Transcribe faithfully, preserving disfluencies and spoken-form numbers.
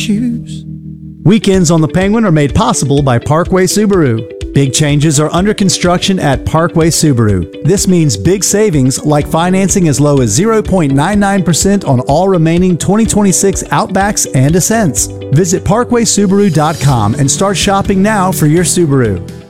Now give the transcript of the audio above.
shoes. Weekends on the Penguin are made possible by Parkway Subaru. Big changes are under construction at Parkway Subaru. This means big savings like financing as low as zero point nine nine percent on all remaining twenty twenty-six Outbacks and Ascents. Visit parkway subaru dot com and start shopping now for your Subaru.